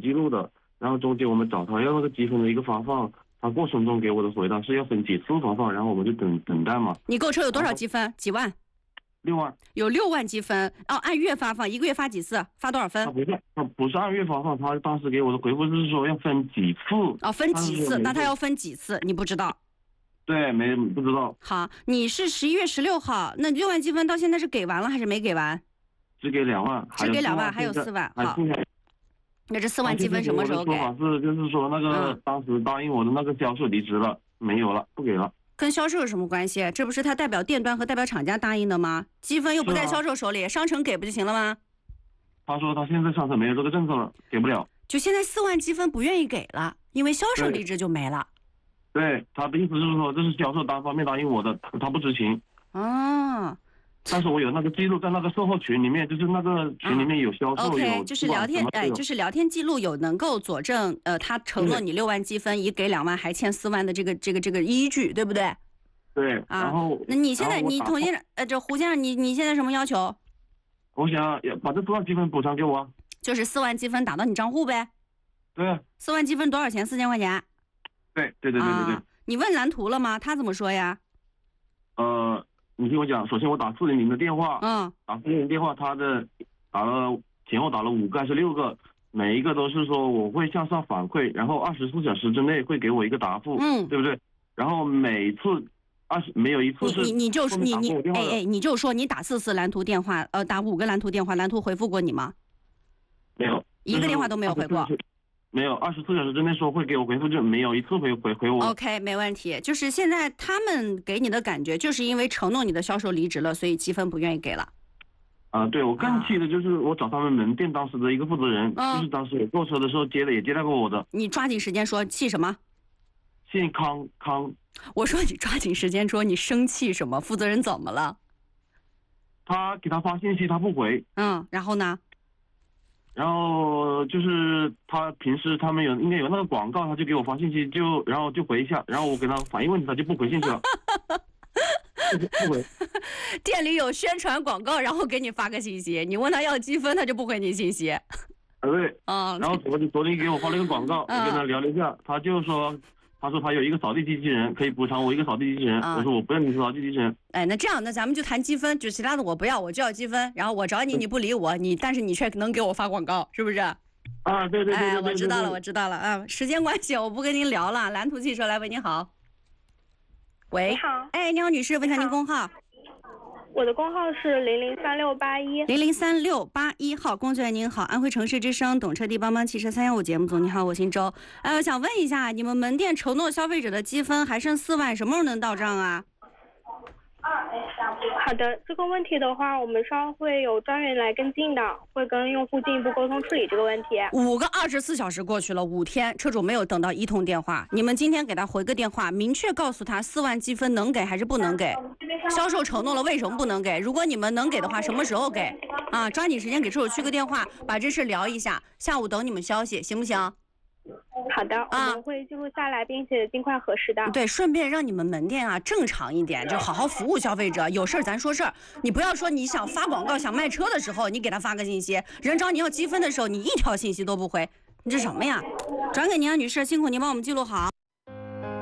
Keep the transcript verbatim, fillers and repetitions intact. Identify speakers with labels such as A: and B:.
A: 记录的。然后中间我们找他要那个积分的一个发放，他过程中给我的回答是要分几次发放，然后我们就等等待嘛。
B: 你购车有多少积分？几万？
A: 六万。
B: 有六万积分哦，按月发放，一个月发几次？发多少分？
A: 他不是，他不是按月发放，他当时给我的回复是说要分几次。
B: 哦，分几次？那他要分几次？你不知道？
A: 对，没不知道。
B: 好，你是十一月十六号，那六万积分到现在是给完了还是没给完？
A: 只给两万，
B: 只给两万，还有四万。好，那这四万积分什么时候给？
A: 说法是就是说那个、嗯、当时答应我的那个销售离职了，没有了，不给了。
B: 跟销售有什么关系？这不是他代表店端和代表厂家答应的吗？积分又不在销售手里，啊、商城给不就行了吗？
A: 他说他现在商城没有这个政策了，给不了。
B: 就现在四万积分不愿意给了，因为销售离职就没了。
A: 对，他的意思就是说这是销售单方面答应我的，他不知情。
B: 哦。
A: 但是我有那个记录在那个售后群里面，就是那个群里面有销售、
B: 嗯、OK， 就是聊天，哎，就是聊天记录有能够佐证，呃，他承诺你六万积分，已给两万，还欠四万的这个这个这个依据，对不对？
A: 对。啊、然后，
B: 那你现在你童先生，呃，这胡先生，你你现在什么要求？
A: 我想把这四万积分补偿给我。
B: 就是四万积分打到你账户呗。
A: 对啊。
B: 四万积分多少钱？四千块钱。
A: 对对对对对对、
B: 啊。你问蓝图了吗？他怎么说呀？
A: 呃。你听我讲，首先我打四零零的电话，
B: 嗯，
A: 打四零零电话，他的打了前后打了五个还是六个，每一个都是说我会向上反馈，然后二十四小时之内会给我一个答复，
B: 嗯，
A: 对不对？然后每次二十没有一次是
B: 你你你就你你哎哎，你就说你打四次蓝图电话，呃，打五个蓝图电话，蓝图回复过你吗？
A: 没有，
B: 一个电话都没有回过。
A: 没有，二十四小时之内说会给我回复，就没有一次回回回我。
B: OK， 没问题。就是现在他们给你的感觉，就是因为承诺你的销售离职了，所以积分不愿意给了。
A: 啊、呃，对，我更气的就是我找他们门店当时的一个负责人，嗯、就是当时我购车的时候接的，也接待过我的。
B: 你抓紧时间说气什么？
A: 姓康康。
B: 我说你抓紧时间说你生气什么？负责人怎么了？
A: 他给他发信息，他不回。
B: 嗯，然后呢？
A: 然后就是他平时他们有应该有那个广告，他就给我发信息，就然后就回一下，然后我给他反映问题，他就不回信息了。不回。
B: 店里有宣传广告，然后给你发个信息，你问他要积分，他就不回你信息。
A: 啊对。
B: 嗯。
A: 然后昨天昨天给我发了一个广告，
B: 嗯、
A: 我跟他聊了一下，他就说。他说他有一个扫地机器人，可以补偿我一个扫地机器人。啊、我说我不要你扫地机器人。
B: 哎，那这样，那咱们就谈积分，就其他的我不要，我就要积分。然后我找你，你不理我，你但是你却能给我发广告，是不是？
A: 啊，对对对对对。
B: 哎，我知道了，我知道了啊。时间关系，我不跟您聊了。蓝图汽车来喂，你好。喂。
C: 你好。
B: 哎，你好，女士，问一下您工号。
C: 我的工号是零零三六八一
B: 零零三六八一号，工作人员您好，安徽城市之声懂车帝帮帮汽车三幺五节目组，你好，我姓周。哎，我想问一下，你们门店承诺消费者的积分还剩四万，什么时候能到账啊？
C: 好的，这个问题的话，我们稍后会有专员来跟进的，会跟用户进一步沟通处理这个问题。
B: 五个二十四小时过去了，五天，车主没有等到一通电话，你们今天给他回个电话，明确告诉他四万积分能给还是不能给？销售承诺了，为什么不能给？如果你们能给的话，什么时候给？啊，抓紧时间给车主去个电话，把这事聊一下，下午等你们消息，行不行？
C: 好的，我们会记录下来，并且尽快核实的。
B: 对，顺便让你们门店啊正常一点，就好好服务消费者。有事儿咱说事儿，你不要说你想发广告、想卖车的时候，你给他发个信息；人找你要积分的时候，你一条信息都不回，你这什么呀？转给您啊，女士，辛苦您帮我们记录好。